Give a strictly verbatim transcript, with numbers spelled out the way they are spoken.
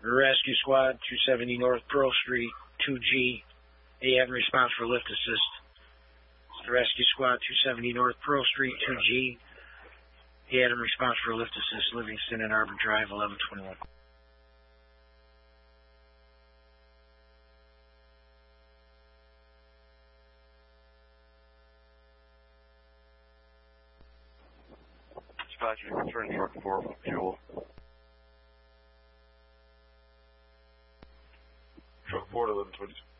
Rescue Squad, two seventy North Pearl Street, two G. A having response for lift assist. Rescue Squad, two seventy North Pearl Street, two G. A having response for lift assist, Livingston and Arbor Drive, eleven twenty-one. Dispatcher, return truck four for fuel. Truck four to eleven twenty-two.